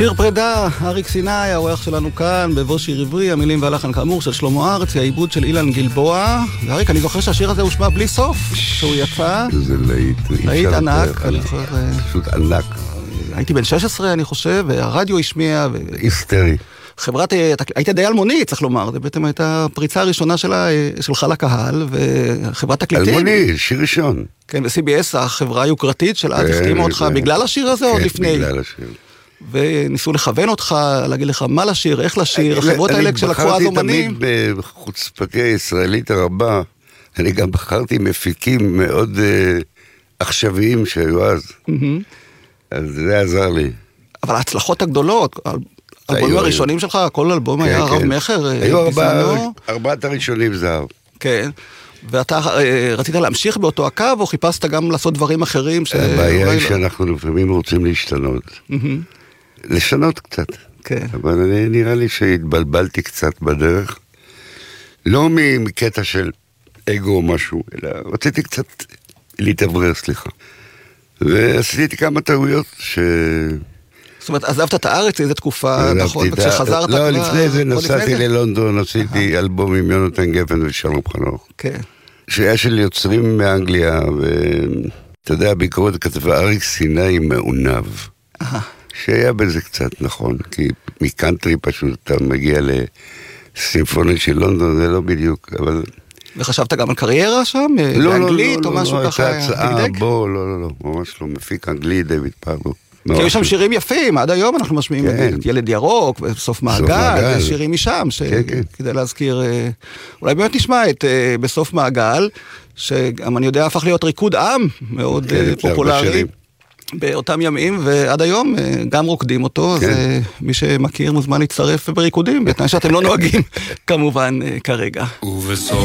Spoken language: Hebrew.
שיר פרידה, אריק סיני, האורח שלנו כאן, בבוא שיר עברי, המילים והלחן כאמור של שלמה ארצי, העיבוד של אילן גלבוע. ואריק, אני זוכר שהשיר הזה הושמע בלי סוף, שהוא יצא. זה להיט ענק, אני זוכר. פשוט ענק. הייתי בן 16, אני חושב, והרדיו השמיע. היסטרי. היית די אלמוני, צריך לומר, זה בעצם הייתה הפריצה הראשונה שלך לקהל, וחברת תקליטים. אלמוני, שיר ראשון. כן, ו-CBS, החברה היוקרתית שלה, החתימה אותך בגלל השיר הזה או לפני? כן, בגלל השיר. וניסו לכוון אותך, להגיד לך מה לשיר, איך לשיר, החברות האלה כשלקחו אז אומנים. אני בחרתי תמיד בחוצפתי הישראלית הרבה, אני גם בחרתי מפיקים מאוד עכשוויים שהיו אז. אז זה עזר לי. אבל ההצלחות הגדולות, האלבומים הראשונים שלך, כל אלבום היה רב מחר. היו ארבעת הראשונים זהב. כן. ואתה רצית להמשיך באותו הקו, או חיפשת גם לעשות דברים אחרים? הבעיה היא שאנחנו לפעמים רוצים להשתנות. לשנות קצת. כן. אבל נראה לי שהתבלבלתי קצת בדרך. לא מקטע של אגו או משהו, אלא רציתי קצת להתעברר, סליחה. ועשיתי כמה טעויות זאת אומרת, עזבת את הארץ איזו תקופה, נכון? וכשחזרת לא, לפני זה נסעתי ללונדון, עשיתי אלבום עם יונתן גפן ושלום חנוך. כן. שהיה של יוצרים מאנגליה, ואתה יודע, ביקורת כתבה אריק סיני מעונב. שהיה בזה קצת, נכון, כי מקאנטרי פשוט אתה מגיע לסימפונית של לונדון, זה לא בדיוק, אבל... וחשבת גם על קריירה שם? באנגלית או משהו ככה? הייתה הצעה, לא, ממש לא, מפיק אנגלי, דיוויד פארלו. כי היו שם שירים יפים, עד היום אנחנו משמיעים את ילד ירוק, בסוף מעגל, שירים משם, כדי להזכיר, אולי באמת נשמע את בסוף מעגל, שגם אני יודע הפך להיות ריקוד עם מאוד פופולרי באותם ימים, ועד היום גם רוקדים אותו, אז מי שמכיר מוזמן להצטרף בריקודים, בתנאי שאתם לא נוהגים כמובן כרגע.